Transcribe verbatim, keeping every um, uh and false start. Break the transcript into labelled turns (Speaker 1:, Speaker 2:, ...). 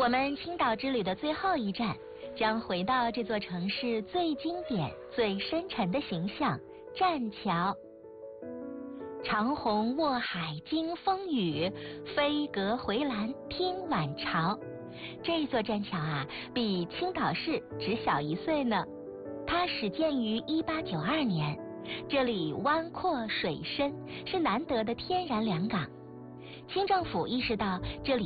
Speaker 1: 我们青岛之旅的最后一站，将回到这座城市最经典、最深沉的形象——栈桥。长虹卧海经风雨，飞阁回廊听晚潮。这座栈桥啊，比青岛市只小一岁呢。它始建于一八九二年，这里湾阔水深，是难得的天然良港。清政府意识到这里